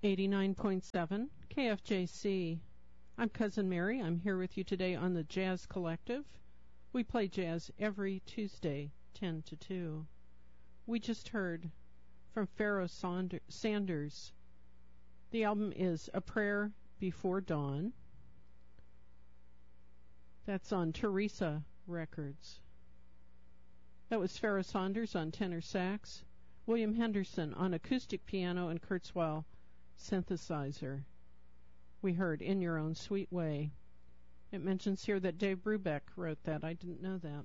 89.7 KFJC. I'm Cousin Mary. I'm here with you today on the Jazz Collective. We play jazz every Tuesday, 10 to 2. We just heard from Pharoah Sanders. The album is A Prayer Before Dawn. That's on Teresa Records. That was Pharoah Sanders on tenor sax, William Henderson on acoustic piano, and Kurzweil synthesizer. We heard In Your Own Sweet Way. It mentions here that Dave Brubeck wrote that. I didn't know that.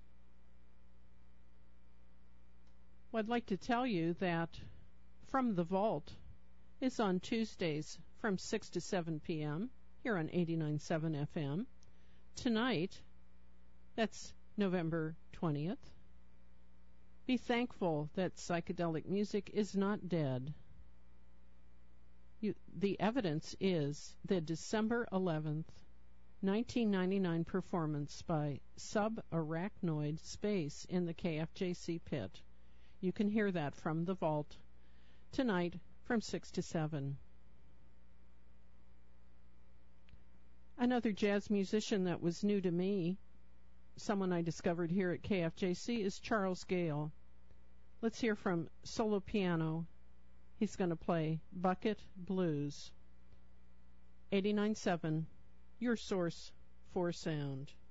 Well, I'd like to tell you that From the Vault is on Tuesdays from 6 to 7 p.m. here on 89.7 FM. Tonight, that's November 20th. Be thankful that psychedelic music is not dead. The evidence is the December 11th, 1999 performance by Subarachnoid Space in the KFJC pit. You can hear that from the vault tonight from 6 to 7. Another jazz musician that was new to me, someone I discovered here at KFJC, is Charles Gale. Let's hear from solo piano. He's going to play Bucket Blues. 89.7, your source for sound.